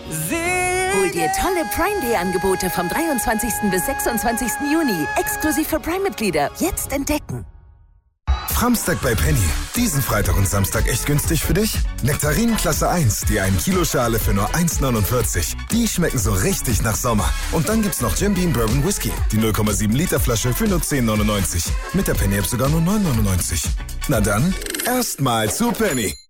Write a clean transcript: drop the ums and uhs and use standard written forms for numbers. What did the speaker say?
Hol dir tolle Prime Day Angebote vom 23. bis 26. Juni. Exklusiv für Prime-Mitglieder. Jetzt entdecken. Framstag bei Penny. Diesen Freitag und Samstag echt günstig für dich? Nektarinen Klasse 1, die 1 Kilo Schale für nur 1,49. Die schmecken so richtig nach Sommer. Und dann gibt's noch Jim Beam Bourbon Whisky. Die 0,7 Liter Flasche für nur 10,99. Mit der Penny-App sogar nur 9,99. Na dann, erstmal zu Penny.